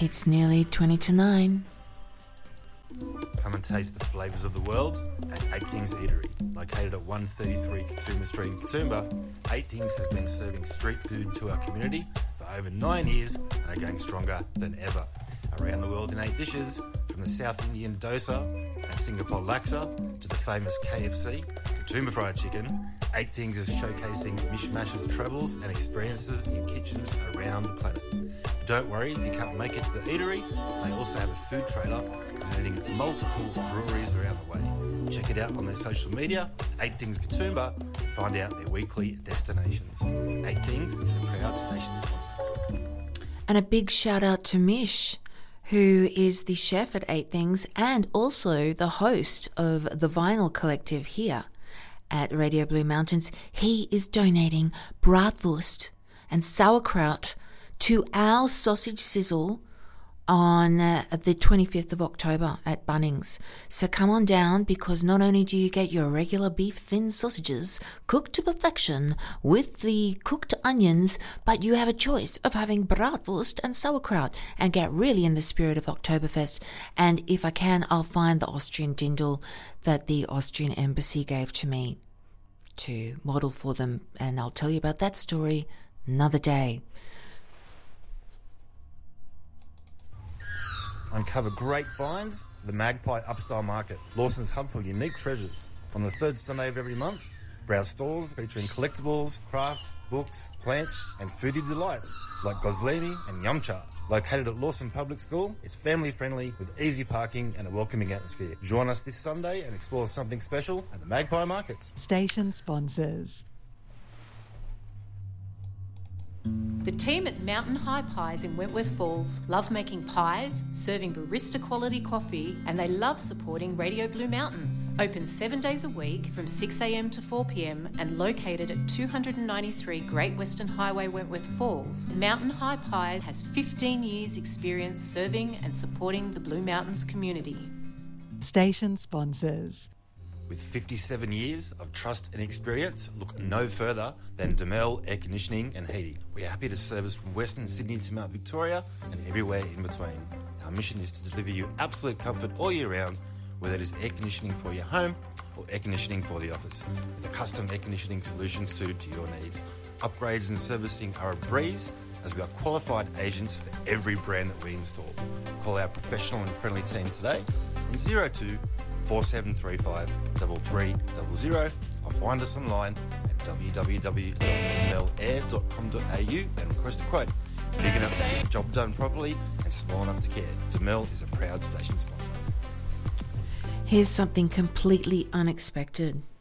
It's nearly 20 to 9. Come and taste the flavours of the world at Eight Things Eatery. Located at 133 Katoomba Street in Katoomba, Eight Things has been serving street food to our community for over 9 years and are going stronger than ever. Around the world in 8 dishes, from the South Indian dosa and Singapore laksa to the famous KFC, Katoomba fried chicken, Eight Things is showcasing Mishmash's travels and experiences in kitchens around the planet. But don't worry if you can't make it to the eatery, they also have a food trailer visiting multiple breweries around the way. Check it out on their social media, Eight Things Katoomba, to find out their weekly destinations. Eight Things is a proud station sponsor. And a big shout out to Mish, who is the chef at Eight Things and also the host of the Vinyl Collective here at Radio Blue Mountains. He is donating bratwurst and sauerkraut to our sausage sizzle on the 25th of October at Bunnings. So come on down, because not only do you get your regular beef thin sausages cooked to perfection with the cooked onions, but you have a choice of having bratwurst and sauerkraut and get really in the spirit of Oktoberfest. And if I can, I'll find the Austrian dindel that the Austrian embassy gave to me to model for them, and I'll tell you about that story another day. Uncover great finds at the Magpie Upstyle Market, Lawson's hub for unique treasures. On the third Sunday of every month, browse stalls featuring collectibles, crafts, books, plants and foodie delights like gozlemi and yumcha. Located at Lawson Public School, it's family friendly with easy parking and a welcoming atmosphere. Join us this Sunday and explore something special at the Magpie Markets. Station sponsors. The team at Mountain High Pies in Wentworth Falls love making pies, serving barista quality coffee, and they love supporting Radio Blue Mountains. Open 7 days a week from 6 a.m. to 4 p.m. and located at 293 Great Western Highway, Wentworth Falls, Mountain High Pies has 15 years experience serving and supporting the Blue Mountains community. Station sponsors. With 57 years of trust and experience, look no further than Demel Air Conditioning and Heating. We are happy to service from Western Sydney to Mount Victoria and everywhere in between. Our mission is to deliver you absolute comfort all year round, whether it is air conditioning for your home or air conditioning for the office, with a custom air conditioning solution suited to your needs. Upgrades and servicing are a breeze, as we are qualified agents for every brand that we install. Call our professional and friendly team today on 02 4735 3300 or find us online at www.demelair.com.au and request a quote. Big enough to get the job done properly and small enough to care. Demel is a proud station sponsor. Here's something completely unexpected.